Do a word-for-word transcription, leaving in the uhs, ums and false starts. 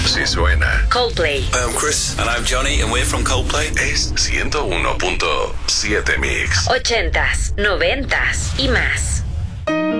Si suena. Coldplay. Hi, I'm Chris. And I'm Johnny, and we're from Coldplay. Es ciento uno punto siete Mix. Ochentas, noventas y más.